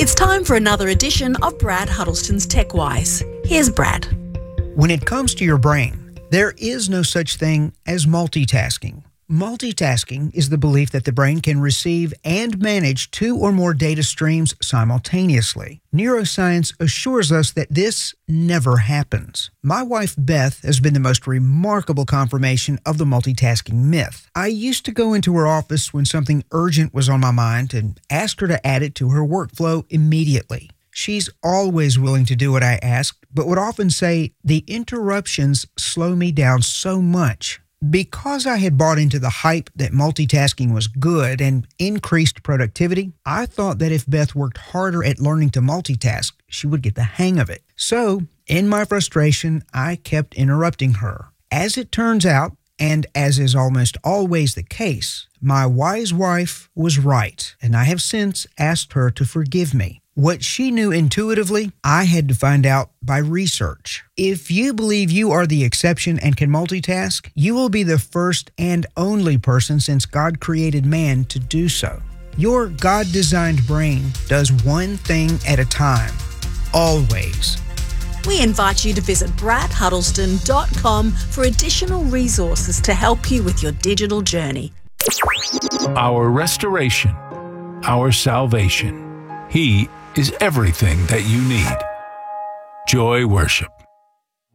It's time for another edition of Brad Huddleston's TechWise. Here's Brad. When it comes to your brain, there is no such thing as multitasking. Multitasking is the belief that the brain can receive and manage two or more data streams simultaneously. Neuroscience assures us that this never happens. My wife, Beth, has been the most remarkable confirmation of the multitasking myth. I used to go into her office when something urgent was on my mind and ask her to add it to her workflow immediately. She's always willing to do what I ask, but would often say, "The interruptions slow me down so much." Because I had bought into the hype that multitasking was good and increased productivity, I thought that if Beth worked harder at learning to multitask, she would get the hang of it. So, in my frustration, I kept interrupting her. As it turns out, and as is almost always the case, my wise wife was right, and I have since asked her to forgive me. What she knew intuitively, I had to find out by research. If you believe you are the exception and can multitask, you will be the first and only person since God created man to do so. Your God-designed brain does one thing at a time, always. We invite you to visit bradhuddleston.com for additional resources to help you with your digital journey. Our restoration, our salvation. He is everything that you need. Joy Worship.